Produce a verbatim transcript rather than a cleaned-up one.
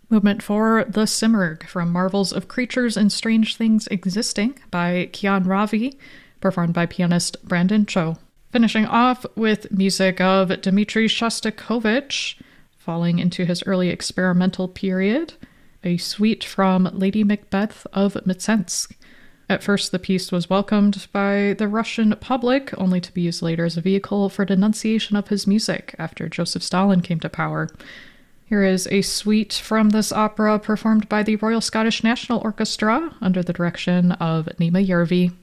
Movement four, The Simurgh, from Marvels of Creatures and Strange Things Existing by Kian Ravi, performed by pianist Brandon Cho. Finishing off with music of Dmitri Shostakovich, falling into his early experimental period, a suite from Lady Macbeth of Mtsensk. At first, the piece was welcomed by the Russian public, only to be used later as a vehicle for denunciation of his music after Joseph Stalin came to power. Here is a suite from this opera performed by the Royal Scottish National Orchestra under the direction of Nima Yervi.